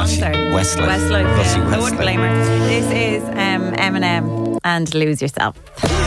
sponsor. Westlife. Westlife. Lucy I wouldn't Westlife. blame her. This is Eminem and Lose Yourself.